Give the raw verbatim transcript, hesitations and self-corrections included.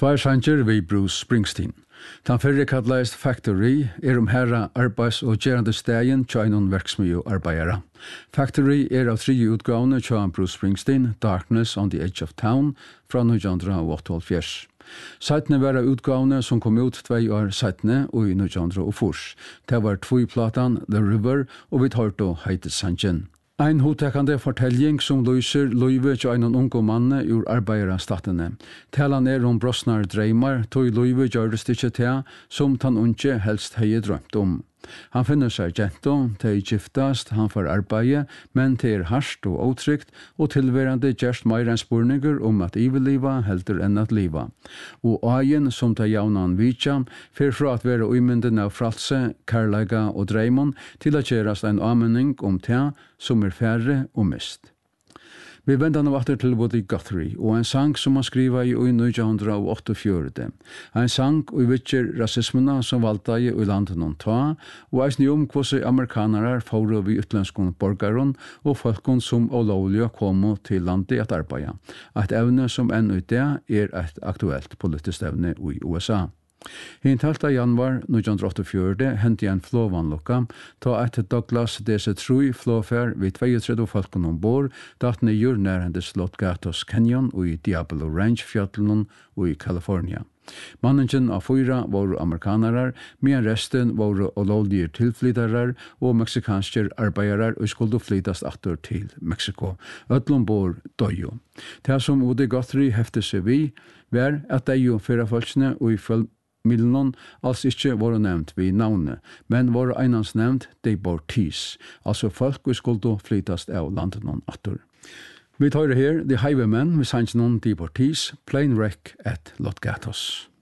Tvær sanger vi Bruce Springsteen. Den fyrre kallast Factory er om herra arbeids- og gerande stegen tja einon verksmiu arbeidara. Factory er av tre utgavene tja Bruce Springsteen, Darkness on the Edge of Town, fra nitjan åttaoghálvfjerds. Seitne var utgavene som kom ut tvei år seitne og i nitjan fyrre. Det var tvoi-platan The River og vi tar då heite sangen. Ein hotekande fortelling som lyser løyve til en unge manne ur arbeiderstatene. Talan er om brosnar dreimar, tog løyve gjøres det ikke til, som tan unge helst hei drømt om. Han finner seg gento, de giftast, han får arbeide, men det er harsht og åtrygt, og tilværende gjerst meir enn spurninger om at iveliva heldur enn at liva. Og agen som ta jaunan vitja, fer fra at være uimynden av fralse, karlaga og dreimon, til at gjerast en amening om te som er færre og mist. Vi vendan av atter til Woody Guthrie, og en sang som han skriva i nitjan åttaogfjøruti. En sang og vitjer rasismena som valda i landet noen ta, og eisni om hvordan amerikanarar fåru vi utlandskon borgaron og folkene som olovlige komo til landet at arbeida. Et evne som enn ut det er et aktuelt politisk evne i U S A. Hinn tolvte januar nitjan åttaogfjøruti hendi en flåvanlokka, ta et Douglas D C tre flåfær vid trettiåtte folkene ombord, datt nyer nærhende Slott Gatos Canyon og i Diablo Range fjallene og i California. Manningen av fyra var amerikanarar, men resten var olovlige tilflytarar og meksikanske arbeidarar og skulle flytast atter til Mexico. Ötlom bor døyo. Det som Woody Guthrie hefte seg vi, var at de jo fyrra folksne og i følg Milnon altså ikke var nevnt ved navnet, men var einans nevnt deportees, altså folk vi skulle flytast av landet noen atter. Vi tar her The Highwaymen med sangen noen deportees, Plane Wreck at Los Gatos.